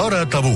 L'Hora Tabú.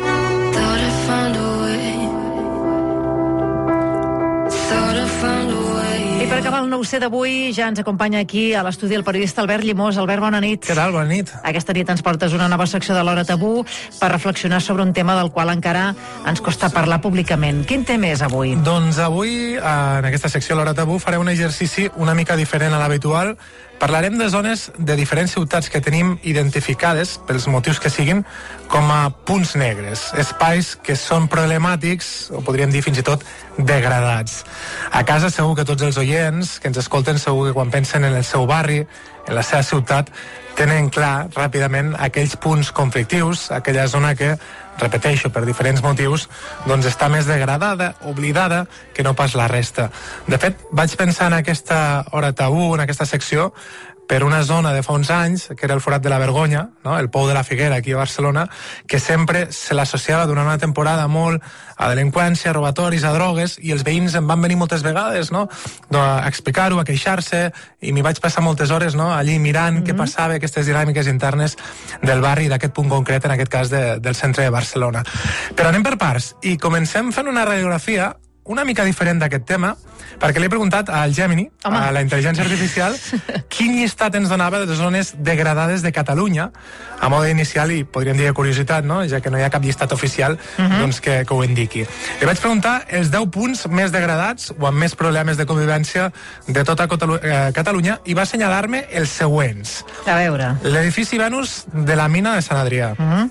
I per acabar el 9C d'avui ja ens acompanya aquí a l'estudi el periodista Albert Llimós. Albert, bona nit. Què tal? Bona nit. Aquesta nit ens portes una nova secció de l'Hora Tabú per reflexionar sobre un tema del qual encara ens costa parlar públicament. Quin tema és avui? Doncs avui, en aquesta secció l'Hora Tabú, faré un exercici una mica diferent a l'habitual. Parlarem de zones de diferents ciutats que tenim identificades, pels motius que siguin, com a punts negres, espais que són problemàtics, o podríem dir fins i tot degradats. A casa segur que tots els oients que ens escolten segur que quan pensen en el seu barri, en la seva ciutat, tenen clar ràpidament aquells punts conflictius, aquella zona que, repeteixo, per diferents motius, doncs està més degradada, oblidada, que no pas la resta. De fet, vaig pensar en aquesta Hora Tabú, en aquesta secció, per una zona de fa uns anys, que era el Forat de la Vergonya, no? El Pou de la Figuera, aquí a Barcelona, que sempre se l'associava durant una temporada molt a delinqüència, a robatoris, a drogues, i els veïns em van venir moltes vegades, no? A explicar-ho, a queixar-se, i m'hi vaig passar moltes hores, no? Allí mirant què passava, aquestes dinàmiques internes del barri, d'aquest punt concret, en aquest cas del centre de Barcelona. Però anem per parts, i comencem fent una radiografia una mica diferent d'aquest tema, perquè li he preguntat al Gemini, a la intel·ligència artificial, quin llistat ens donava de zones degradades de Catalunya, a mode inicial i podríem dir de curiositat, no? Ja que no hi ha cap llistat oficial, doncs que ho indiqui. Li vaig preguntar els 10 punts més degradats o amb més problemes de convivència de tota Catalunya i va assenyalar-me els següents. A veure. L'edifici Venus de la mina de Sant Adrià,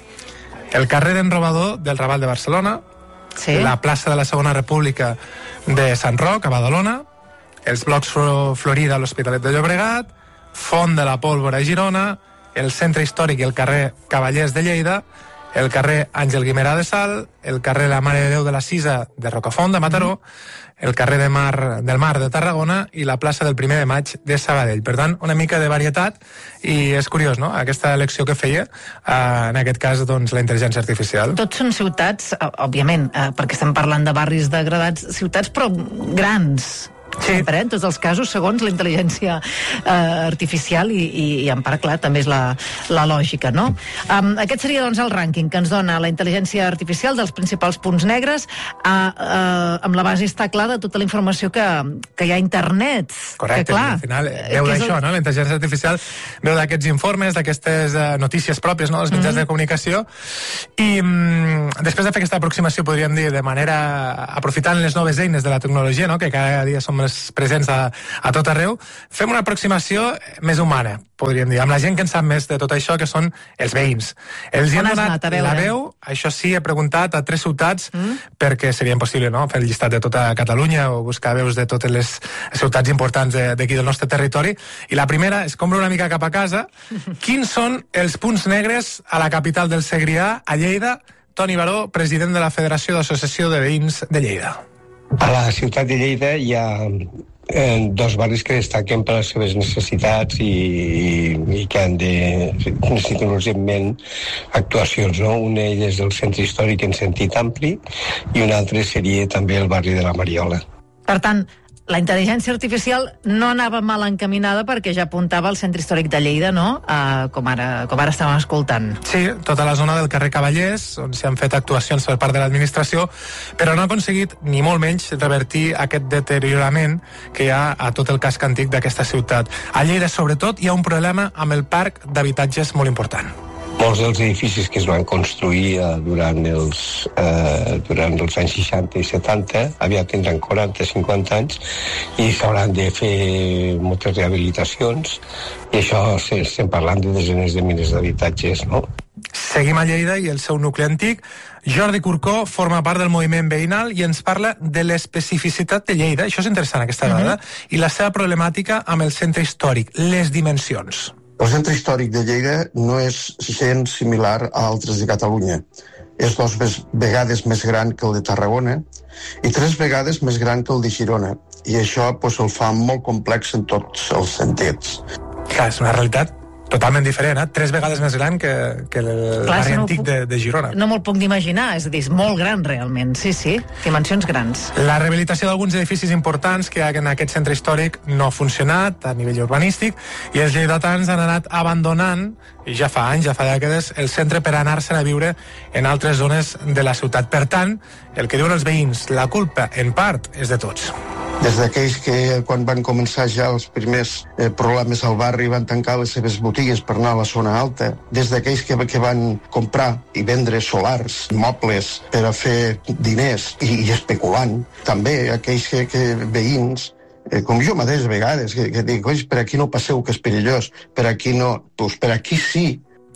el carrer d'en Robador del Raval de Barcelona, la plaça de la Segona República de Sant Roc, a Badalona, els blocs Florida a l'Hospitalet de Llobregat, Font de la Pólvora a Girona, el centre històric i el carrer Cavallers de Lleida, el carrer Àngel Guimerà de Salt, el carrer La Mare de Déu de la Sisa de Rocafont, de Mataró, el carrer del Mar de Tarragona i la plaça del 1 de Maig de Sabadell. Per tant, una mica de varietat, i és curiós, no?, aquesta elecció que feia, en aquest cas, doncs, la intel·ligència artificial. Tots són ciutats, òbviament, perquè estem parlant de barris degradats, ciutats però grans. Sempre, en tots els casos, segons la intel·ligència artificial i en part, clar, també és la lògica, no? Aquest seria, doncs, el rànquing que ens dona la intel·ligència artificial dels principals punts negres, amb la base, està clar, de tota la informació que hi ha a internet. Correcte, que, clar, al final veu d'això, no? La intel·ligència artificial veu d'aquests informes, d'aquestes notícies pròpies, no?, dels mitjans de comunicació, i després de fer aquesta aproximació, podríem dir, de manera aprofitant les noves eines de la tecnologia, no?, que cada dia són més presents a tot arreu, fem una aproximació més humana, podríem dir, amb la gent que en sap més de tot això, que són els veïns. Els hi han donat la veu, això sí, he preguntat a 3 ciutats, perquè seria impossible, no?, fer el llistat de tota Catalunya o buscar veus de totes les ciutats importants d'aquí del nostre territori, i la primera, escombra una mica cap a casa, quins són els punts negres a la capital del Segrià, a Lleida? Toni Baró, president de la Federació d'Associació de Veïns de Lleida. A la ciutat de Lleida hi ha 2 barris que destaquen per les seves necessitats i que necessiten urgentment actuacions, no? Un d'ells és el centre històric en sentit ampli i un altre seria també el barri de la Mariola. Per tant, la intel·ligència artificial no anava mal encaminada perquè ja apuntava al centre històric de Lleida, no?, com ara estàvem escoltant. Sí, tota la zona del carrer Cavallers, on s'han fet actuacions per part de l'administració, però no ha aconseguit, ni molt menys, revertir aquest deteriorament que hi ha a tot el casc antic d'aquesta ciutat. A Lleida, sobretot, hi ha un problema amb el parc d'habitatges molt important. Molts dels edificis que es van construir durant els anys 60 i 70 aviat tindran 40-50 anys i s'hauran de fer moltes rehabilitacions, i això estem parlant de desenes de milers d'habitatges, no? Seguim a Lleida i el seu nucli antic. Jordi Corcó forma part del moviment veïnal i ens parla de l'especificitat de Lleida, això és interessant, aquesta dada, i la seva problemàtica amb el centre històric, les dimensions. El centre històric de Lleida no és gens similar a altres de Catalunya. És 2 vegades més gran que el de Tarragona i 3 vegades més gran que el de Girona. I això el fa molt complex en tots els sentits. Clar, és una realitat totalment diferent, 3 vegades més gran que el barri antic de Girona. No me'l puc d'imaginar, és a dir, és molt gran realment, sí, dimensions grans. La rehabilitació d'alguns edificis importants que en aquest centre històric no ha funcionat a nivell urbanístic i els lleidatans han anat abandonant, i ja fa anys, ja fa dècades, el centre per anar-se'n a viure en altres zones de la ciutat. Per tant, el que diuen els veïns, la culpa, en part, és de tots. Des d'aquells que, quan van començar ja els primers problemes al barri, van tancar les seves botigues per anar a la zona alta, des d'aquells que van comprar i vendre solars, mobles per a fer diners i especulant, també aquells veïns, com jo mateix a vegades, que dic, per aquí no passeu que és perillós, per aquí no, doncs per aquí sí.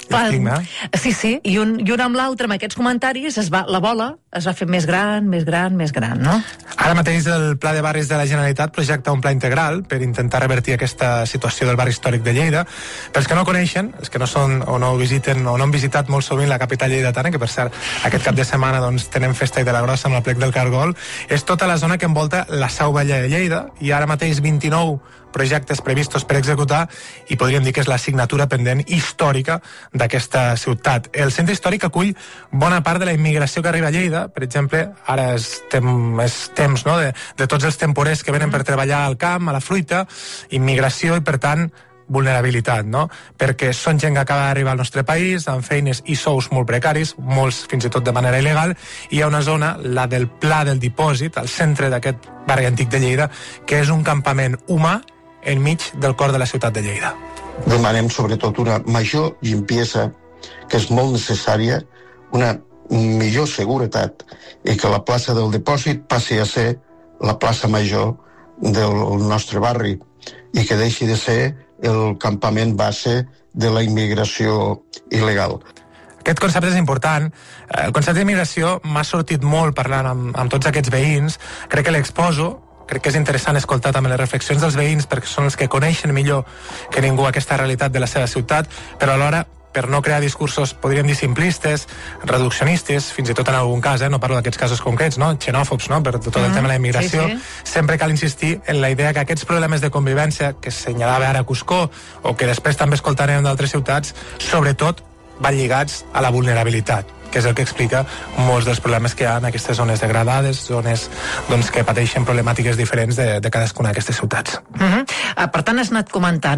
Sí, i un amb l'altre, amb aquests comentaris, la bola es va fer més gran, no? Ara mateix el Pla de Barris de la Generalitat projecta un pla integral per intentar revertir aquesta situació del barri històric de Lleida. Pels que no coneixen, els que no són o no visiten o no han visitat molt sovint la capital lleidatana, que per cert aquest cap de setmana tenen festa i de la grossa amb l'Aplec del Cargol, és tota la zona que envolta la Seu Vella de Lleida, i ara mateix 29 projectes previstos per executar, i podríem dir que és la signatura pendent històrica d'aquesta ciutat. El centre històric acull bona part de la immigració que arriba a Lleida. Per exemple, ara és temps de tots els temporers que venen per treballar al camp, a la fruita, immigració i, per tant, vulnerabilitat, no? Perquè són gent que acaba d'arribar al nostre país amb feines i sous molt precaris, molts fins i tot de manera il·legal, i hi ha una zona, la del Pla del Dipòsit, al centre d'aquest barri antic de Lleida, que és un campament humà enmig del cor de la ciutat de Lleida. Demanem sobretot una major limpiesa, que és molt necessària, una millor seguretat, i que la plaça del Dipòsit passi a ser la plaça major del nostre barri i que deixi de ser el campament base de la immigració il·legal. Aquest concepte és important. El concepte d'immigració m'ha sortit molt parlant amb tots aquests veïns. Crec que l'exposo. Crec que és interessant escoltar també les reflexions dels veïns, perquè són els que coneixen millor que ningú aquesta realitat de la seva ciutat, però alhora, per no crear discursos, podríem dir, simplistes, reduccionistes, fins i tot en algun cas, no parlo d'aquests casos concrets, xenòfobs, per tot el tema de la immigració, sempre cal insistir en la idea que aquests problemes de convivència que assenyalava ara Cuscó, o que després també escoltarem d'altres ciutats, sobretot van lligats a la vulnerabilitat, que és el que explica molts dels problemes que hi ha en aquestes zones degradades, zones que pateixen problemàtiques diferents de cadascuna d'aquestes ciutats. Per tant, has anat comentant,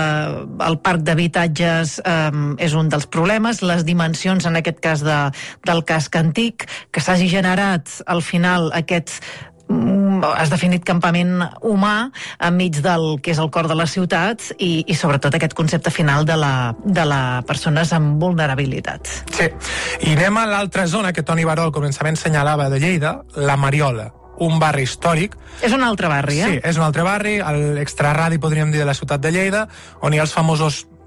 el parc d'habitatges és un dels problemes, les dimensions, en aquest cas del casc antic, que s'hagi generat al final aquest has definit campament humà enmig del que és el cor de la ciutat i sobretot aquest concepte final de la persones amb vulnerabilitat. Sí, i anem a l'altra zona que Toni Baró al començament senyalava de Lleida, la Mariola, un barri històric. És un altre barri, Sí, és un altre barri, l'extraradi, podríem dir, de la ciutat de Lleida, on hi ha els famosos